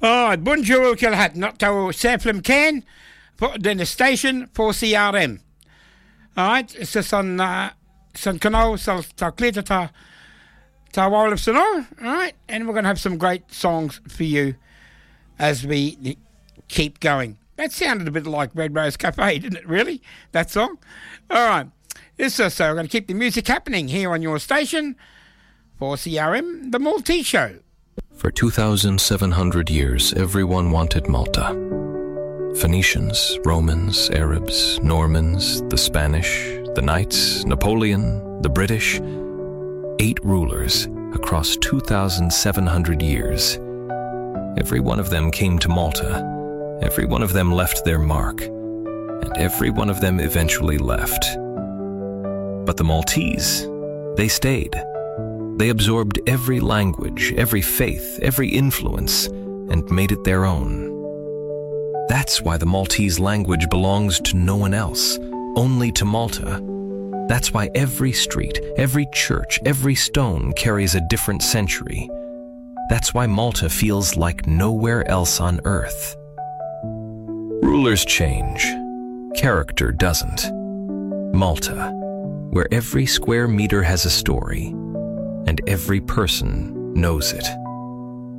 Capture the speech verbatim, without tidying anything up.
Oh, bonjour Kilhat, not to Seflim Ken, then the station for C R M. Alright, it's just on uh, San Canal, so ta clear ta ta Wall Sano, alright, and we're going to have some great songs for you as we keep going. That sounded a bit like Red Rose Cafe, didn't it, really? That song? Alright, this is so we're going to keep the music happening here on your station for C R M, the Maltese Show. For two thousand seven hundred years, everyone wanted Malta. Phoenicians, Romans, Arabs, Normans, the Spanish, the Knights, Napoleon, the British. Eight rulers across two thousand seven hundred years. Every one of them came to Malta. Every one of them left their mark. And every one of them eventually left. But the Maltese, they stayed. They absorbed every language, every faith, every influence, and made it their own. That's why the Maltese language belongs to no one else, only to Malta. That's why every street, every church, every stone carries a different century. That's why Malta feels like nowhere else on earth. Rulers change. Character doesn't. Malta, where every square meter has a story, and every person knows it.